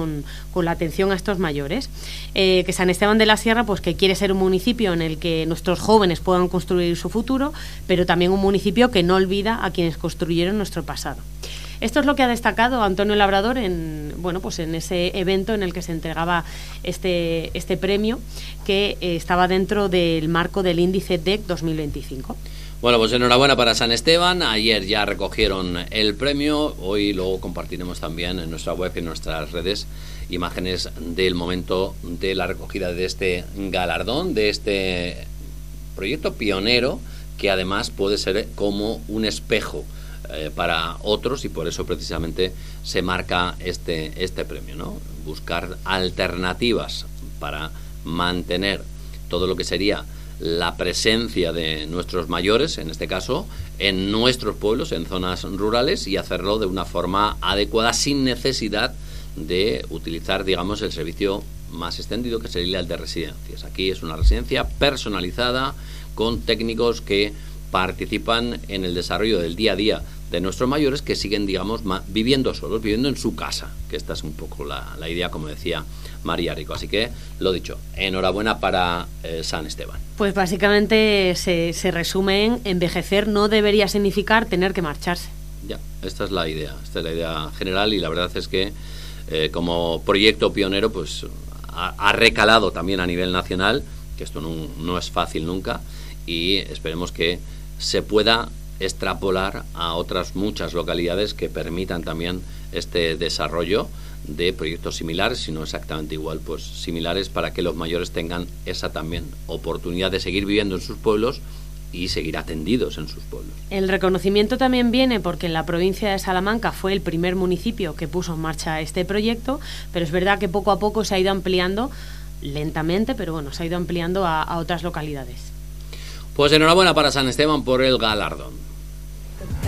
con la atención a estos mayores. Que San Esteban de la Sierra, pues que quiere ser un municipio en el que nuestros jóvenes puedan construir su futuro, pero también un municipio que no olvida a quienes construyeron nuestro pasado. Esto es lo que ha destacado Antonio Labrador en ese evento en el que se entregaba este premio que estaba dentro del marco del índice DEC 2025. Bueno, pues enhorabuena para San Esteban. Ayer ya recogieron el premio. Hoy luego compartiremos también en nuestra web y en nuestras redes imágenes del momento de la recogida de este galardón, de este proyecto pionero que además puede ser como un espejo para otros, y por eso precisamente se marca este premio, ¿no? Buscar alternativas para mantener todo lo que sería la presencia de nuestros mayores, en este caso, en nuestros pueblos, en zonas rurales, y hacerlo de una forma adecuada, sin necesidad de utilizar, digamos, el servicio más extendido, que sería el de residencias. Aquí es una residencia personalizada con técnicos que participan en el desarrollo del día a día de nuestros mayores, que siguen, digamos, viviendo solos, viviendo en su casa, que esta es un poco la idea, como decía María Rico. Así que, lo dicho, enhorabuena para San Esteban. Pues básicamente se resume en: envejecer no debería significar tener que marcharse. Ya, esta es la idea general, y la verdad es que como proyecto pionero, pues ha recalado también a nivel nacional, que esto no es fácil nunca, y esperemos que se pueda extrapolar a otras muchas localidades que permitan también este desarrollo de proyectos similares, si no exactamente igual, pues similares, para que los mayores tengan esa también oportunidad de seguir viviendo en sus pueblos y seguir atendidos en sus pueblos. El reconocimiento también viene porque en la provincia de Salamanca fue el primer municipio que puso en marcha este proyecto, pero es verdad que poco a poco se ha ido ampliando, lentamente, pero bueno, se ha ido ampliando a otras localidades. Pues enhorabuena para San Esteban por el galardón.